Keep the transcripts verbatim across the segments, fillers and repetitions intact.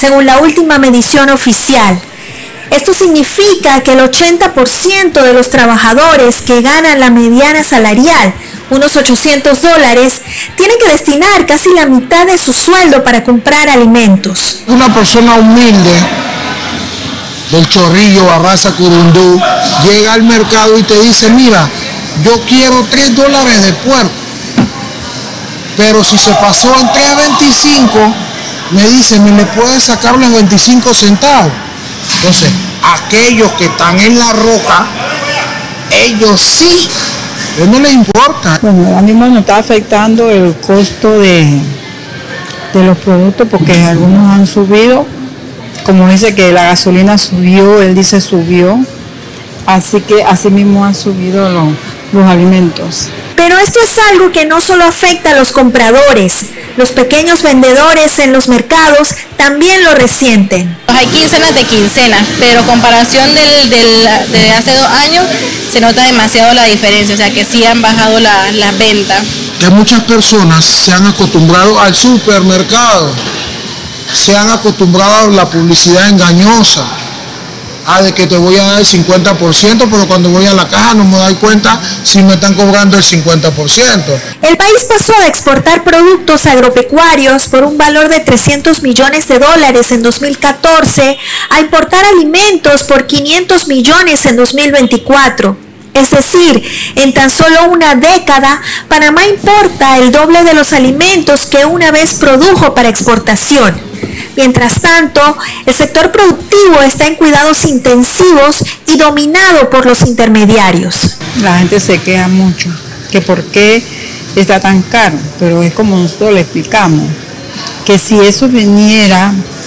según la última medición oficial. Esto significa que el ochenta por ciento de los trabajadores que ganan la mediana salarial, unos ochocientos dólares, tienen que destinar casi la mitad de su sueldo para comprar alimentos. Una persona humilde del Chorrillo, Barraza, Curundú, llega al mercado y te dice, mira, yo quiero tres dólares de puerco, pero si se pasó en tres veinticinco, me dice, ¿me le puedes sacar los veinticinco centavos? Entonces, aquellos que están en la roca, ellos sí, a ellos no les importa. Bueno, ahora mismo nos está afectando el costo de, de los productos porque algunos han subido. Como dice que la gasolina subió, él dice subió, así que así mismo han subido los, los alimentos. Pero esto es algo que no solo afecta a los compradores, los pequeños vendedores en los mercados también lo resienten. Hay quincenas de quincenas, pero comparación del, del, de hace dos años se nota demasiado la diferencia, o sea que sí han bajado las la ventas. Que muchas personas se han acostumbrado al supermercado, se han acostumbrado a la publicidad engañosa, a de que te voy a dar el cincuenta por ciento, pero cuando voy a la caja no me doy cuenta si me están cobrando el cincuenta por ciento. El país pasó de exportar productos agropecuarios por un valor de trescientos millones de dólares en dos mil catorce a importar alimentos por quinientos millones en dos mil veinticuatro. Es decir, en tan solo una década, Panamá importa el doble de los alimentos que una vez produjo para exportación. Mientras tanto, el sector productivo está en cuidados intensivos y dominado por los intermediarios. La gente se queja mucho, que por qué está tan caro, pero es como nosotros le explicamos, que si eso viniera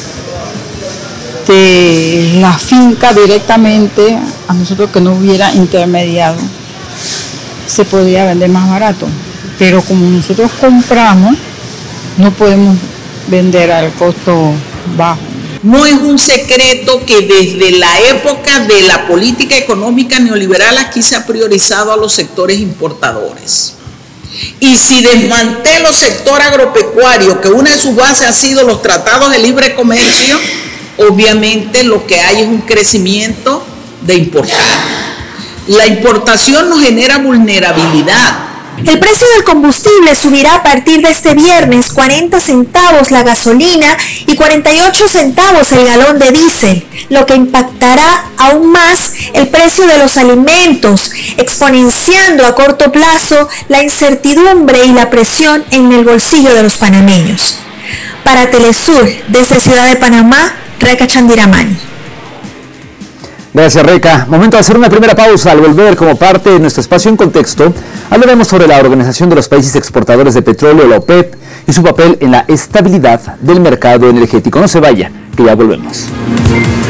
de la finca directamente, a nosotros que no hubiera intermediado, se podría vender más barato, pero como nosotros compramos, no podemos vender al costo bajo. No es un secreto que desde la época de la política económica neoliberal aquí se ha priorizado a los sectores importadores. Y si desmantelo el sector agropecuario, que una de sus bases ha sido los tratados de libre comercio, obviamente lo que hay es un crecimiento de importar. La importación nos genera vulnerabilidad. El precio del combustible subirá a partir de este viernes cuarenta centavos la gasolina y cuarenta y ocho centavos el galón de diésel, lo que impactará aún más el precio de los alimentos, exponenciando a corto plazo la incertidumbre y la presión en el bolsillo de los panameños. Para Telesur, desde Ciudad de Panamá, Reca Chandiramani. Gracias, Reca. Momento de hacer una primera pausa. Al volver, como parte de nuestro espacio en contexto, hablaremos sobre la Organización de los Países Exportadores de Petróleo, la OPEP, y su papel en la estabilidad del mercado energético. No se vaya, que ya volvemos.